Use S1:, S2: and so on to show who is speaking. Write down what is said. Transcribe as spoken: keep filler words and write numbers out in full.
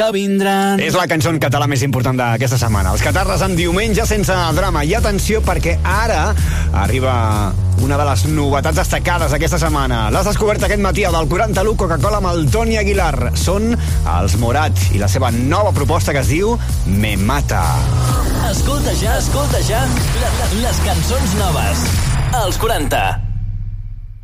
S1: vindran.
S2: És la cançó en català més important d'aquesta setmana. Els Catarres en diumenge sense drama. I atenció, perquè ara arriba una de les novetats destacades aquesta setmana. L'has descobert aquest matí al quaranta-u Coca-Cola amb el Toni Aguilar. Són els Morat i la seva nova proposta que es diu Me Mata.
S1: Escolta ja, escolta ja les, les cançons noves. Els quaranta.